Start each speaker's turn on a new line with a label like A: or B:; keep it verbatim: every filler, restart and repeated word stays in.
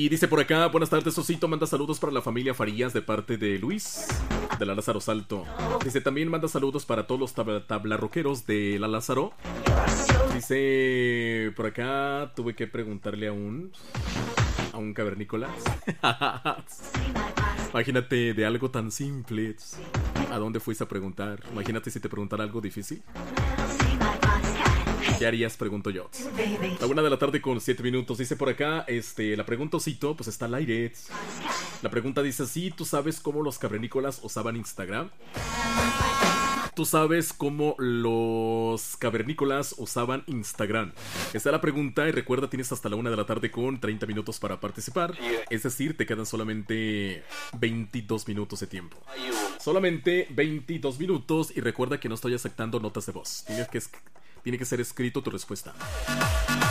A: Y dice por acá, buenas tardes, Osito, manda saludos para la familia Farías de parte de Luis, de la Lázaro Salto. Dice, también manda saludos para todos los tab tablarroqueros de la Lázaro. Dice, por acá tuve que preguntarle a un... a un cavernícola. Imagínate de algo tan simple. ¿A dónde fuiste a preguntar? Imagínate si te preguntara algo difícil. ¿Qué harías? Pregunto yo. La una de la tarde con siete minutos. Dice por acá, este, la pregunta, Osito, pues está al aire. La pregunta dice, ¿sí tú sabes cómo los cavernícolas usaban Instagram? ¿Tú sabes cómo los cavernícolas usaban Instagram? Esa es la pregunta y recuerda, tienes hasta la una de la tarde con treinta minutos para participar. Es decir, te quedan solamente veintidós minutos de tiempo. Solamente veintidós minutos y recuerda que no estoy aceptando notas de voz. Tienes que, tiene que ser escrito tu respuesta.